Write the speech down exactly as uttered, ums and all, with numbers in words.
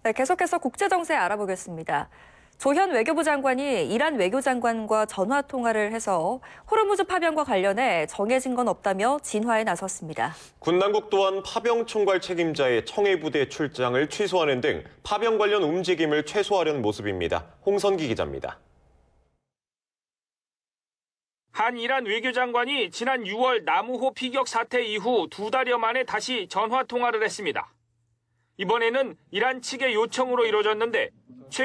네, 계속해서 국제 정세 알아보겠습니다. 조현 외교부 장관이 이란 외교장관과 전화 통화를 해서 호르무즈 파병과 관련해 정해진 건 없다며 진화에 나섰습니다. 군 당국 또한 파병 총괄 책임자의 청해 부대 출장을 취소하는 등 파병 관련 움직임을 최소화하려는 모습입니다. 홍선기 기자입니다. 한 이란 외교장관이 지난 유월 나무호 피격 사태 이후 두 달여 만에 다시 전화 통화를 했습니다. 이번에는 이란 측의 요청으로 이뤄졌는데